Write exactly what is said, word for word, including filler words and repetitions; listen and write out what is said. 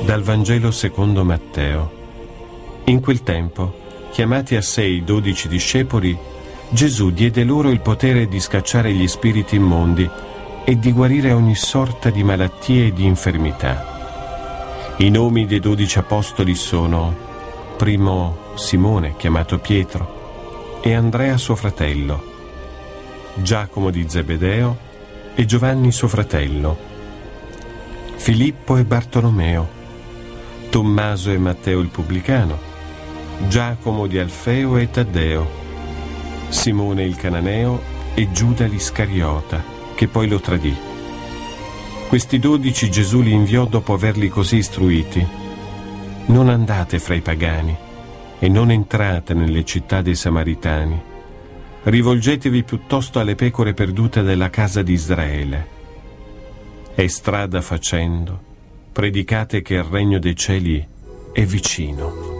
Dal Vangelo secondo Matteo. In quel tempo, chiamati a sé i dodici discepoli, Gesù diede loro il potere di scacciare gli spiriti immondi e di guarire ogni sorta di malattie e di infermità. I nomi dei dodici apostoli sono: primo Simone, chiamato Pietro, e Andrea suo fratello, Giacomo di Zebedeo e Giovanni suo fratello, Filippo e Bartolomeo, Tommaso e Matteo il pubblicano, Giacomo di Alfeo e Taddeo, Simone il cananeo e Giuda l'Iscariota, che poi lo tradì. Questi dodici Gesù li inviò dopo averli così istruiti: non andate fra i pagani e non entrate nelle città dei Samaritani. Rivolgetevi piuttosto alle pecore perdute della casa di Israele. E strada facendo, predicate che il regno dei cieli è vicino.